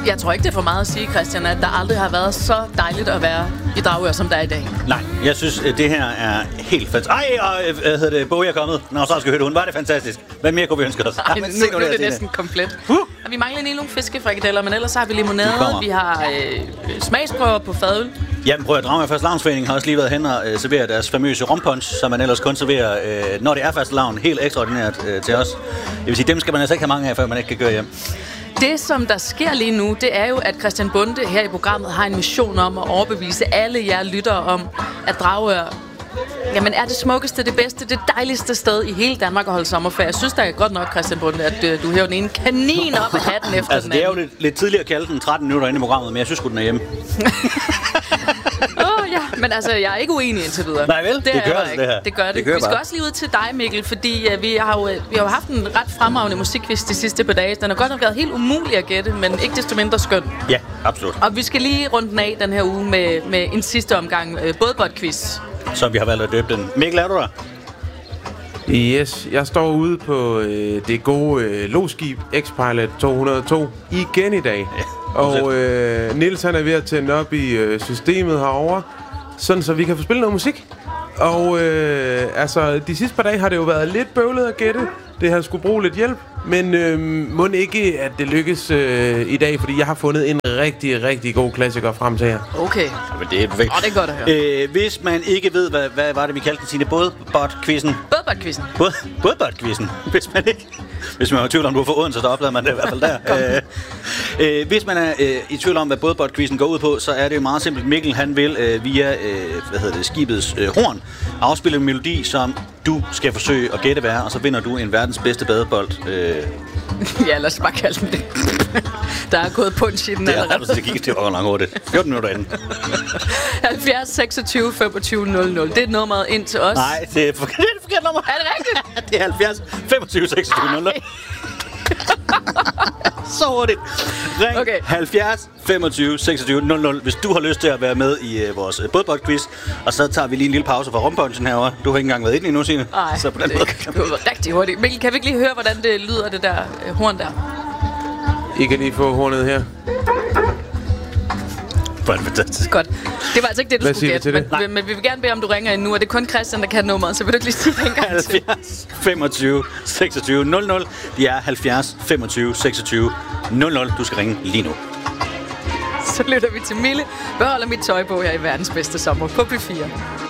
Jeg tror ikke, det er for meget at sige, Christian, at der aldrig har været så dejligt at være i Dragør, som der er i dag. Nej, jeg synes, det her er helt fantastisk. Ej, Bowie er kommet. Nå, så skal høre hun. Var det fantastisk. Hvad mere kunne vi ønske os? Ej, nu er det næsten komplet. Vi mangler lige nogle fiskefrikadeller, men ellers har vi limonade, vi har smagsprøver på fadøl. Jamen prøv at Dragør Fastelavnsforening har også lige været hen og servere deres famøse rompunch, som man ellers kun serverer, når det er fastelavn, helt ekstraordinært til os. Det vil sige, dem skal man altså ikke have mange af, før man ikke kan køre hjem. Det, som der sker lige nu, det er jo, at Christian Bonde her i programmet har en mission om at overbevise alle jer lyttere om, at Dragør er det smukkeste, det bedste, det dejligste sted i hele Danmark at holde sommerferie. Jeg synes da godt nok, Christian Bonde, at du hæver den ene kanin op af hatten efter altså, den anden. det er jo lidt tidligere at kalde den 13 minutter inde i programmet, men jeg synes den er hjemme. Ja, men altså, jeg er ikke uenig indtil videre. Nej vel, det gør det her. Det gør det. Vi skal også lige ud til dig, Mikkel, fordi vi har jo haft en ret fremragende musikquiz de sidste par dage. Den har godt nok været helt umulig at gætte, men ikke desto mindre skøn. Ja, absolut. Og vi skal lige runde den af den her uge med en sidste omgang bådbold-quiz. Som vi har valgt at døbe den. Mikkel, er du der? Yes, jeg står ude på det gode loskib X-Pilot 202 igen i dag. Ja, og Niels han er ved at tænde op i systemet herovre, sådan så vi kan få spillet noget musik. Og de sidste par dage har det jo været lidt bøvlet at gætte. Det har skulle bruge lidt hjælp, men må ikke, at det lykkes i dag, fordi jeg har fundet en rigtig, rigtig god klassiker frem til her. Okay. Men det er perfekt. Det er godt at høre. Hvis man ikke ved, hvad var det, vi kaldte den, Tine? Bådbold-quizzen? Bådbold-quizzen. Bådbold-quizzen. Hvis man er i tvivl om, du er for Odense, så oplever man det i hvert fald der. Hvis man er i tvivl om, hvad bådbold-quizzen går ud på, så er det jo meget simpelt. Mikkel, han vil via skibets horn afspille en melodi, som du skal forsøge at gætte hvad, og så vinder du en verdens bedste badebold. Ja, lad os bare kalde den det. Der er gået punch i den allerede. Det er det gik til over langt hurtigt. 14 minutter inden. 70 26 25 00. Det er nummeret ind til os. Nej, det er forkert nummer. Er det rigtigt? Det er 70 25 26 00. Så hurtigt. Ring 70 25 26 00, hvis du har lyst til at være med i vores bådbold-quiz. Og så tager vi lige en lille pause fra rumpunchen herovre. Du har ikke engang været inde endnu, Signe. Nej, så på den måde kan det var rigtig hurtigt. Mikkel, kan vi ikke lige høre, hvordan det lyder, det der horn der? I kan lige få hornet her. Det er fantastisk. Godt. Det var altså ikke det, du Hvad skulle gætte. Men vi vil gerne bede om, du ringer ind nu. Og det er kun Christian, der kan nummeret, så vil du ikke lige sige det en gang til. 70 25 26 00. Det er 70 25 26 00. Du skal ringe lige nu. Så lytter vi til Mille. Beholder mit tøj på her i verdens bedste sommer på P4.